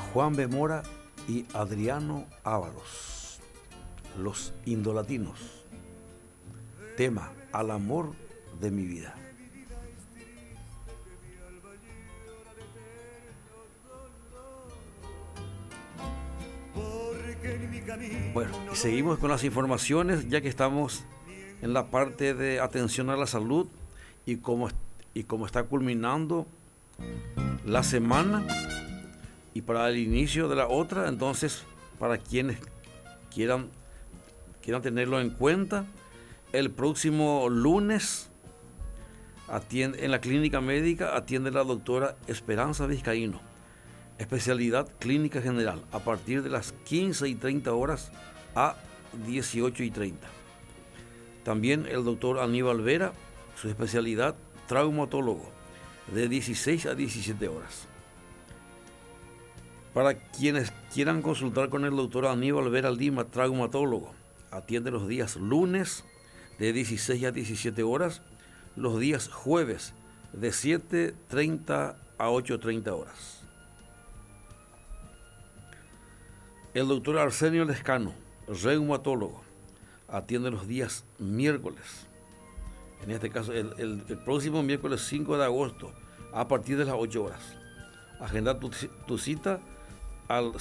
Juan B. Mora y Adriano Ábalos, Los Indolatinos. Tema: Al amor de mi vida. Bueno, y seguimos con las informaciones, ya que estamos en la parte de atención a la salud y como está culminando la semana y para el inicio de la otra. Entonces, para quienes quieran tenerlo en cuenta, el próximo lunes en la clínica médica atiende la doctora Esperanza Vizcaíno, especialidad clínica general, a partir de las 15:30 horas a 18:30. También el doctor Aníbal Vera, su especialidad traumatólogo, de 16 a 17 horas. Para quienes quieran consultar con el doctor Aníbal Vera Lima, traumatólogo, atiende los días lunes de 16 a 17 horas, los días jueves de 7:30 a 8:30 horas. El doctor Arsenio Lescano, reumatólogo, atiende los días miércoles. En este caso, el próximo miércoles 5 de agosto, a partir de las 8 horas. Agenda tu cita al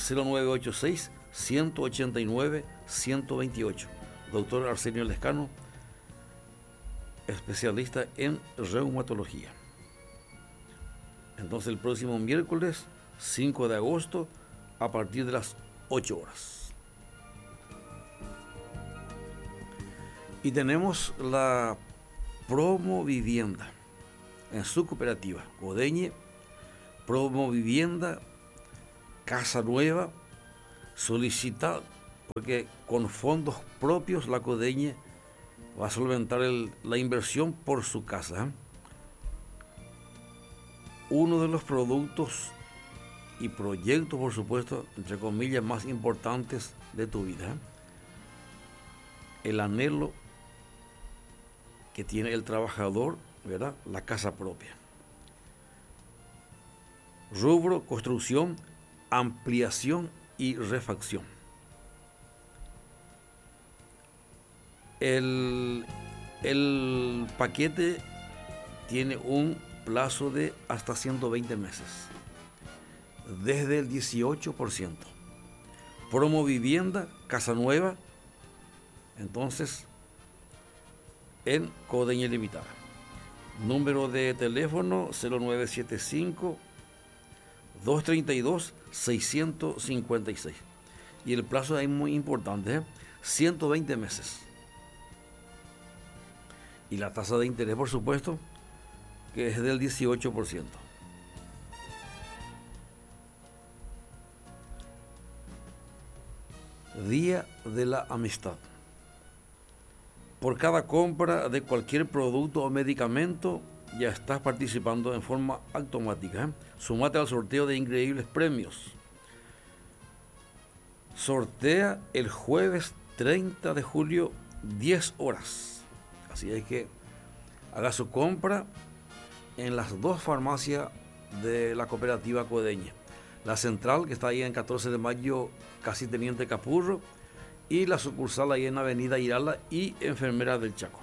0986-189-128. Doctor Arsenio Lescano, especialista en reumatología. Entonces, el próximo miércoles 5 de agosto, a partir de las 8 horas. Y tenemos la Promo Vivienda en su cooperativa Codeñe. Promo Vivienda, casa nueva, solicita, porque con fondos propios la Codeñe va a solventar la inversión por su casa. Uno de los productos y proyectos, por supuesto, entre comillas, más importantes de tu vida. El anhelo que tiene el trabajador, ¿verdad? La casa propia. Rubro: construcción, ampliación y refacción. El paquete tiene un plazo de hasta 120 meses, desde el 18%. Promo Vivienda, casa nueva, entonces, en Codeñe Limitada. Número de teléfono 0975-232-656. Y el plazo es muy importante, 120 meses. Y la tasa de interés, por supuesto, que es del 18%. Día de la Amistad. Por cada compra de cualquier producto o medicamento, ya estás participando en forma automática. Sumate al sorteo de increíbles premios. Sortea el jueves 30 de julio, 10 horas. Así es que haga su compra en las dos farmacias de la cooperativa Codeñe. La central, que está ahí en 14 de mayo, casi Teniente Capurro, y la sucursal ahí en Avenida Irala y Enfermera del Chaco.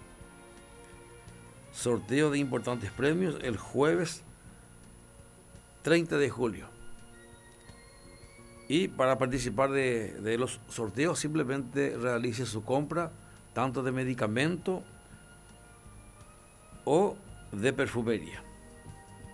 Sorteo de importantes premios el jueves 30 de julio. Y para participar de los sorteos, simplemente realice su compra, tanto de medicamento o de perfumería.